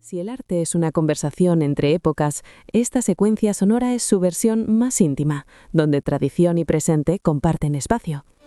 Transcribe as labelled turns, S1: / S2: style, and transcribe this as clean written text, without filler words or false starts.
S1: Si el arte es una conversación entre épocas, esta secuencia sonora es su versión más íntima, donde tradición y presente comparten espacio.